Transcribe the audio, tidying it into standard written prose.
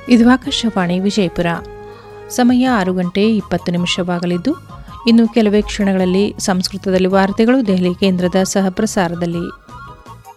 ಇದು ಆಕಾಶವಾಣಿ ವಿಜಯಪುರ. ಸಮಯ 6:20 ಇನ್ನು ಕೆಲವೇ ಕ್ಷಣಗಳಲ್ಲಿ ಸಂಸ್ಕೃತದಲ್ಲಿ ವಾರ್ತೆಗಳು ದೆಹಲಿ ಕೇಂದ್ರದ ಸಹ ಪ್ರಸಾರದಲ್ಲಿ.